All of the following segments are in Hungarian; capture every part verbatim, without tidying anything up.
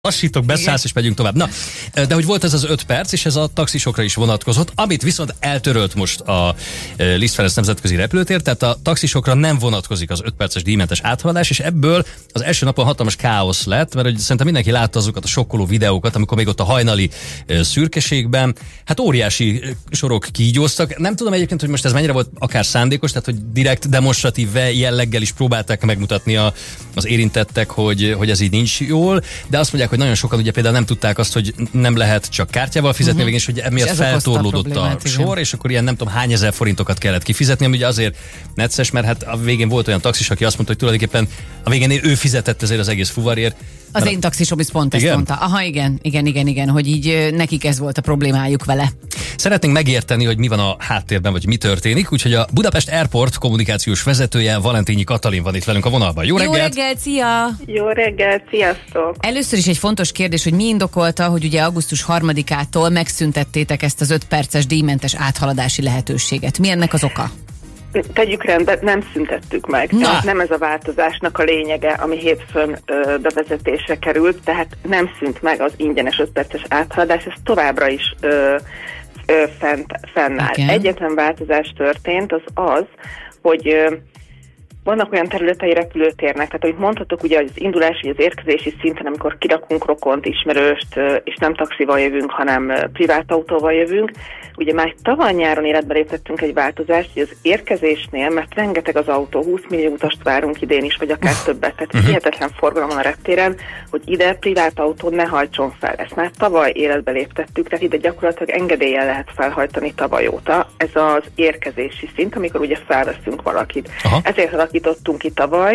Lassítok, beszállsz és megyünk tovább. Na, de hogy volt ez az öt perc, és ez a taxisokra is vonatkozott, amit viszont eltörölt most a Liszt Ferenc nemzetközi repülőtér, tehát a taxisokra nem vonatkozik az öt perces díjmentes áthaladás, és ebből az első napon hatalmas káosz lett, mert hogy szerintem mindenki látta azokat a sokkoló videókat, amikor még ott a hajnali szürkeségben, hát óriási sorok kígyóztak. Nem tudom egyébként, hogy most ez mennyire volt akár szándékos, tehát hogy direkt demonstratív jelleggel is próbálták megmutatni a, az érintettek, hogy, hogy ez így nincs jól, de azt mondják, hogy nagyon sokan ugye például nem tudták azt, hogy nem lehet csak kártyával fizetni, uh-huh. végén, és hogy emiatt feltorlódott a, a sor, igen. És akkor ilyen nem tudom hány ezer forintokat kellett kifizetni, ami ugye azért necces, mert hát a végén volt olyan taxis, aki azt mondta, hogy tulajdonképpen a végén ő fizetett ezért az egész fuvarért. Az én taxisom is pont ezt mondta. Aha, igen, igen, igen, igen, hogy így nekik ez volt a problémájuk vele. Szeretnénk megérteni, hogy mi van a háttérben, vagy mi történik, úgyhogy a Budapest Airport kommunikációs vezetője, Valentényi Katalin van itt velünk a vonalban. Jó reggelt! Jó reggelt, szia! Jó reggelt, sziasztok! Először is egy fontos kérdés, hogy mi indokolta, hogy ugye augusztus harmadikától megszüntettétek ezt az öt perces díjmentes áthaladási lehetőséget. Mi ennek az oka? Tegyük rendbe, nem szüntettük meg. Tehát nem ez a változásnak a lényege, ami hétfőn ö, bevezetésre került, tehát nem szűnt meg az ingyenes öt perces áthaladás, ez továbbra is ö, ö, fent, fennáll. Okay. Egyetlen változás történt, az az, hogy ö, vannak olyan területei repülőtérnek, tehát ahogy mondhatok, ugye az indulási, az érkezési szinten, amikor kirakunk rokont, ismerőst, és nem taxival jövünk, hanem privát autóval jövünk, ugye már tavaly nyáron életbe léptettünk egy változást, hogy az érkezésnél, mert rengeteg az autó, húsz millió utast várunk idén is, vagy akár többet, tehát uh-huh. hihetetlen forgalom van a reptéren, hogy ide privát autó ne hajtson fel. Ezt már tavaly életbe léptettük, tehát ide gyakorlatilag engedéllyel lehet felhajtani tavaly óta. Ez az érkezési szint, amikor ugye felveszünk valakit. Aha. Ezért alakítottunk ki tavaly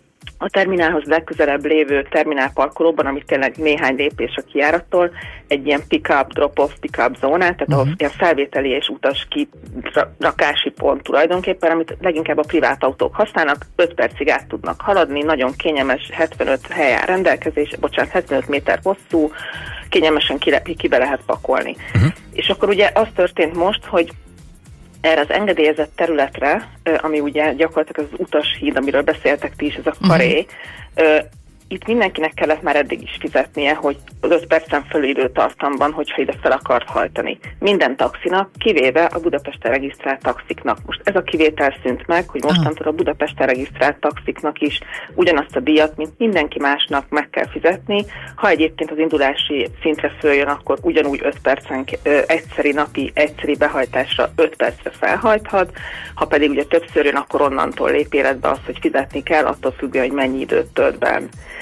a terminálhoz legközelebb lévő terminálparkolóban, amit tényleg néhány lépés a kijárattól, egy ilyen pick-up, drop-off, pick-up zónát, tehát uh-huh. ahol ilyen felvételi és utas kirakási pont tulajdonképpen, amit leginkább a privát autók használnak, öt percig át tudnak haladni, nagyon kényelmes, hetvenöt hely áll rendelkezés, bocsánat, hetvenöt méter hosszú, kényelmesen ki, kibe lehet pakolni. Uh-huh. És akkor ugye az történt most, hogy erre az engedélyezett területre, ami ugye gyakorlatilag az utashíd, amiről beszéltek ti is, ez a karé, uh-huh. itt mindenkinek kellett már eddig is fizetnie, hogy az öt percen fölül időtartamban, hogyha ide fel akart hajtani. Minden taxinak, kivéve a Budapesten regisztrált taxiknak. Most ez a kivétel szűnt meg, hogy mostantól a Budapesten regisztrált taxiknak is ugyanazt a díjat, mint mindenki másnak meg kell fizetni. Ha egyébként az indulási szintre följön, akkor ugyanúgy öt percen ö, egyszeri napi, egyszeri behajtásra öt percre felhajthat. Ha pedig ugye többször jön, akkor onnantól lép életbe az, hogy fizetni kell, attól függően, hogy mennyi időt tölt be.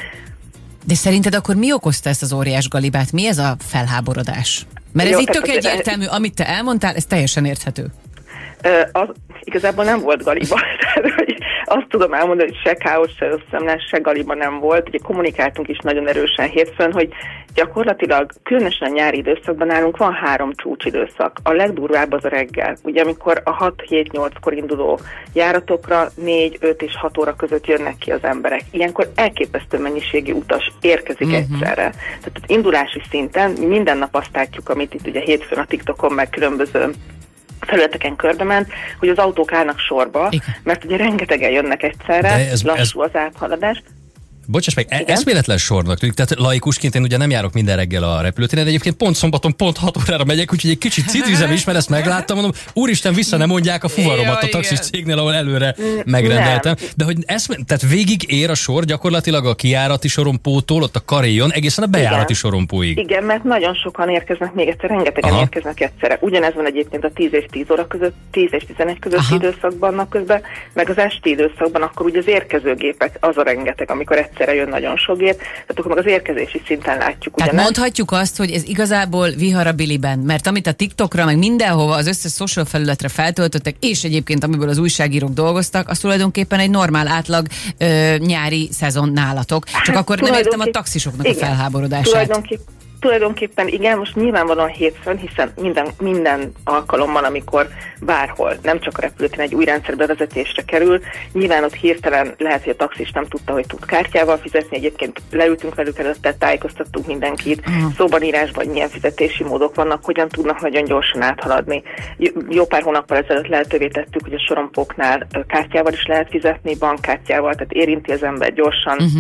De szerinted akkor mi okozta ezt az óriás galibát? Mi ez a felháborodás? Mert ez Jó, itt tök egyértelmű, amit te elmondtál, ez teljesen érthető. Uh, az, igazából nem volt galiba. Tehát, hogy azt tudom elmondani, hogy se káosz, se összeomlás, se galiba nem volt. Ugye kommunikáltunk is nagyon erősen hétfőn, hogy gyakorlatilag különösen nyári időszakban nálunk van három csúcsidőszak. A legdurvább az a reggel. Ugye amikor a hat-hét-nyolckor induló járatokra négy, öt és hat óra között jönnek ki az emberek. Ilyenkor elképesztő mennyiségű utas érkezik uh-huh. egyszerre. Tehát az indulási szinten mi minden nap azt látjuk, amit itt ugye hétfőn a TikTokon meg különböző felületeken körbement, hogy az autók állnak sorba, igen. mert ugye rengetegen jönnek egyszerre, ez, lassú ez... az áthaladás. Bocsáss meg, igen? Eszméletlen sornak tűnik, tehát laikusként én ugye nem járok minden reggel a repülőtéren, de egyébként pont szombaton pont hat órára megyek, úgyhogy egy kicsit citvizem is, mert ezt megláttam, mondom, úristen, vissza nem mondják a fuvaromat a taxis cégnél, ahol előre megrendeltem. Nem. De hogy eszme, tehát végig ér a sor gyakorlatilag a kijárati sorompótól, ott a karéjon, egészen a bejárati igen. sorompóig. Igen, mert nagyon sokan érkeznek, még egyszer, rengetegen Aha. érkeznek egyszerre. Ugyanez van egyébként a tíz és tíz óra között, tíz és tizenegy közötti időszakban napközben, meg az esti időszakban, akkor ugye az érkezőgépek, az a rengeteg, amikor egyszerre jön nagyon sokért, tehát akkor meg az érkezési szinten látjuk. Tehát ugyanet. Mondhatjuk azt, hogy ez igazából vihar a biliben, mert amit a TikTokra, meg mindenhova az összes social felületre feltöltöttek, és egyébként amiből az újságírók dolgoztak, az tulajdonképpen egy normál átlag ö, nyári szezon nálatok. Csak hát, akkor nem értem a taxisoknak igen, a felháborodását. Tulajdonképpen Tulajdonképpen igen, most nyilvánvalóan hétfőn, hiszen minden, minden alkalommal, amikor bárhol, nem csak a repülőtéren egy új rendszer bevezetésre kerül, nyilván ott hirtelen lehet, hogy a taxis nem tudta, hogy tud kártyával fizetni, egyébként leültünk velük előtte, tájékoztattunk mindenkit, uh-huh. szóban írásban milyen fizetési módok vannak, hogyan tudnak nagyon gyorsan áthaladni. Jó pár hónappal ezelőtt lehetővé tettük, hogy a sorompóknál kártyával is lehet fizetni, bankkártyával, tehát érinti az ember gyorsan, uh-huh.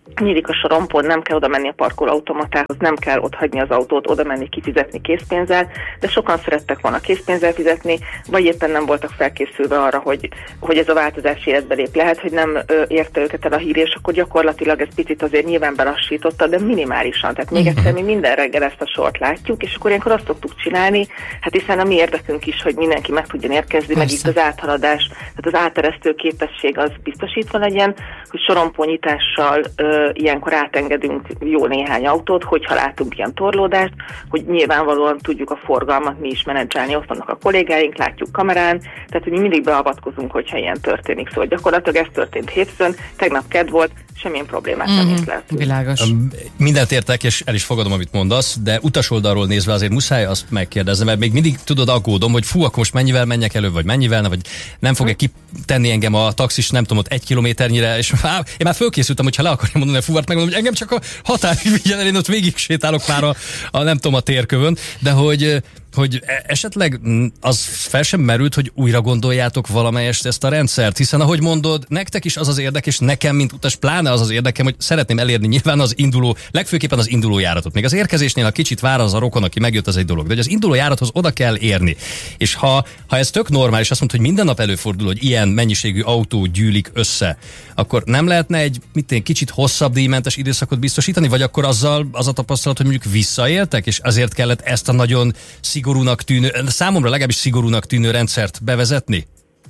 nyílik a sorompó, nem kell oda menni a parkolóautomatához, nem kell ott hagyni az autót, oda menni kifizetni készpénzzel, de sokan szerettek volna készpénzzel fizetni, vagy éppen nem voltak felkészülve arra, hogy, hogy ez a változás életbe lép. Lehet, hogy nem ö, érte őket el a hír, és akkor gyakorlatilag ez picit azért nyilván belassította, de minimálisan. Tehát még egyszer mi minden reggel ezt a sort látjuk, és akkor ilyenkor azt szoktuk csinálni, hát hiszen a mi érdekünk is, hogy mindenki meg tudjon érkezni, meg itt az áthaladás, tehát az áteresztő képesség az biztosítva legyen, hogy sorompónyitással ö, ilyenkor átengedünk jó néhány autót, hogyha látunk ilyen torlódást, hogy nyilvánvalóan tudjuk a forgalmat mi is menedzselni, ott vannak a kollégáink, látjuk kamerán, tehát hogy mi mindig beavatkozunk, hogyha ilyen történik. Szóval gyakorlatilag ez történt hétfőn, tegnap kedd volt, semmilyen problémát mm-hmm. nem észleltünk. Világos. Mindent értek, és el is fogadom, amit mondasz, de utasoldalról nézve azért muszáj azt megkérdezni, mert még mindig tudod, aggódom, hogy fú, akkor most mennyivel menjek előbb, vagy mennyivel, ne, vagy nem fogja kitenni engem a taxis, nem tudom, ott egy kilométernyire, és már, én már fölkészültem, hogyha le akarja mondani a fuvart, megmondom, hogy engem csak a határig vigyen el, én ott végig sétálok már a, a nem tudom, a térkövön, de hogy hogy esetleg az fel sem merült, hogy újra gondoljátok valamelyest ezt a rendszert, hiszen ahogy mondod, nektek is az az érdek, és nekem, mint utas, pláne az az érdekem, hogy szeretném elérni nyilván az induló, legfőképpen az induló járatot. Még az érkezésnél, ha kicsit vár az a rokon, aki megjött, az egy dolog, de hogy az induló járathoz oda kell érni. És ha, ha ez tök normális, azt mondod, hogy minden nap előfordul, hogy ilyen mennyiségű autó gyűlik össze, akkor nem lehetne egy mit én, kicsit hosszabb díjmentes időszakot biztosítani, vagy akkor azzal az a tapasztalat, hogy mondjuk visszaéltek, és azért kellett ezt a nagyon szigorúnak tűnő, számomra legalábbis szigorúnak tűnő rendszert bevezetni?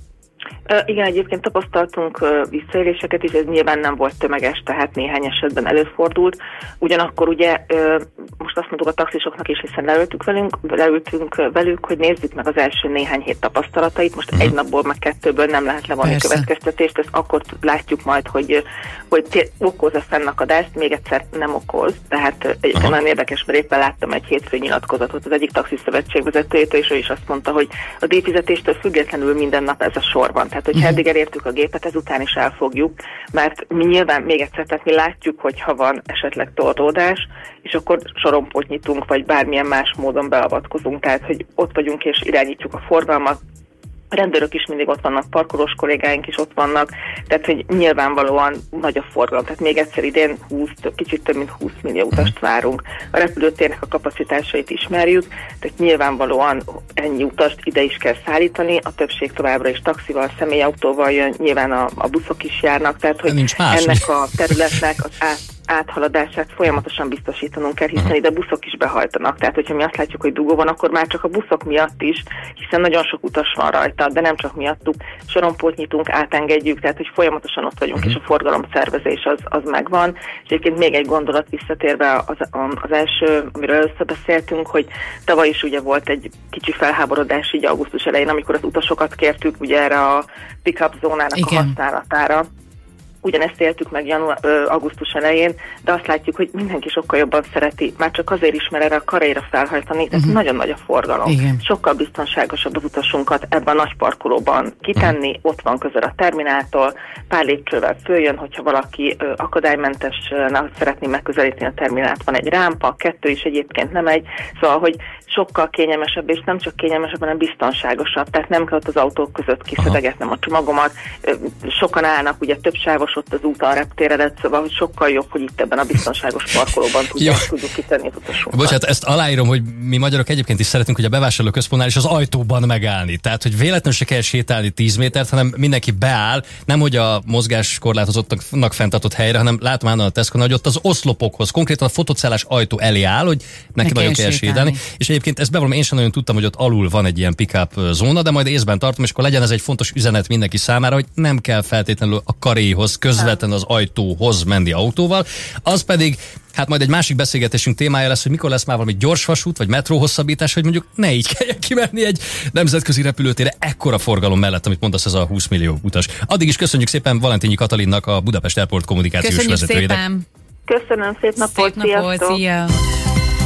Uh, igen, egyébként tapasztaltunk uh, visszaéléseket is, ez nyilván nem volt tömeges, tehát néhány esetben előfordult. Ugyanakkor ugye uh, most azt mondtuk a taxisoknak is, hiszen leültük velünk, leültünk uh, velük, hogy nézzük meg az első néhány hét tapasztalatait. Most uh-huh. egy napból, meg kettőből nem lehet levonni következtetést, ezt akkor látjuk majd, hogy, hogy okoz-e fennakadást, még egyszer nem okoz. Tehát uh, egyébként uh-huh. nagyon érdekes, mert éppen láttam egy hétfő nyilatkozatot az egyik taxiszövetség vezetőjétől, és ő is azt mondta, hogy a díjfizetéstől függetlenül minden nap ez a sor van. Tehát, hogyha eddig elértük a gépet, ezután is elfogjuk, mert mi nyilván még egyszer, tehát mi látjuk, hogy ha van esetleg torlódás, és akkor sorompót nyitunk, vagy bármilyen más módon beavatkozunk, tehát, hogy ott vagyunk és irányítjuk a forgalmat, a rendőrök is mindig ott vannak, parkolós kollégáink is ott vannak, tehát hogy nyilvánvalóan nagy a forgalom. Tehát még egyszer idén húsz, kicsit több mint húsz millió utast várunk. A repülőtérnek a kapacitásait ismerjük, tehát nyilvánvalóan ennyi utast ide is kell szállítani, a többség továbbra is taxival, személyautóval jön, nyilván a, a buszok is járnak, tehát hogy ennek a területnek az át áthaladását folyamatosan biztosítanunk kell, hiszen ide buszok is behajtanak. Tehát, hogyha mi azt látjuk, hogy dugó van, akkor már csak a buszok miatt is, hiszen nagyon sok utas van rajta, de nem csak miattuk, sorompót nyitunk, átengedjük, tehát, hogy folyamatosan ott vagyunk, uh-huh. és a forgalomszervezés az, az megvan. És egyébként még egy gondolat visszatérve az, az első, amiről először beszéltünk, hogy tavaly is ugye volt egy kicsi felháborodás így augusztus elején, amikor az utasokat kértük ugye erre a pick-up zónának Igen. a használatára. Ugyanezt éltük meg január, ö, augusztus elején, de azt látjuk, hogy mindenki sokkal jobban szereti, már csak azért is, mert erre a karéra felhajtani, ez uh-huh. nagyon nagy a forgalom. Igen. Sokkal biztonságosabb az utasunkat ebben a nagy parkolóban kitenni, uh-huh. ott van közel a termináltól, pár lépcsővel följön, hogyha valaki ö, akadálymentes ö, szeretné megközelíteni a terminált, van egy rámpa, kettő is egyébként nem egy, szóval, hogy sokkal kényelmesebb, és nem csak kényelmesebb, hanem biztonságosabb, tehát nem kell ott az autók között kiszedegetnem a csomagomat, ö, sokan állnak, ugye több sávos ott az út a reptéredet, szóval, hogy sokkal jobb, hogy itt ebben a biztonságos parkolóban tudjuk, tudjuk kitenni az utasunkat. Bocsánat, ezt aláírom, hogy mi magyarok egyébként is szeretünk, hogy a bevásárlóközpontnál és az ajtóban megállni. Tehát, hogy véletlenül se kell sétálni tíz métert, hanem mindenki beáll, nem hogy a mozgáskorlátozottaknak fenntartott helyre, hanem látom állandóan a Tesco, hogy ott az oszlopokhoz, konkrétan a fotocellás ajtó elé áll, hogy neki nagyon kell sétálni. És egyébként ezt bevallom, én sem nagyon tudtam, hogy ott alul van egy ilyen pick-up zóna, de majd észben tartom, és akkor legyen ez egy fontos üzenet mindenki számára, hogy nem kell feltétlenül a karéhoz, közvetlenül az ajtóhoz menni autóval. Az pedig, hát majd egy másik beszélgetésünk témája lesz, hogy mikor lesz már valami gyorsvasút, vagy metró hosszabbítás, hogy mondjuk ne így kelljen kimenni egy nemzetközi repülőtérre ekkora forgalom mellett, amit mondasz, ez a húsz millió utas. Addig is köszönjük szépen Valentinyi Katalinnak, a Budapest Airport kommunikációs köszönjük vezetőjének. Szépen. Köszönöm, szép napot, szép napot, sziasztok! Szia.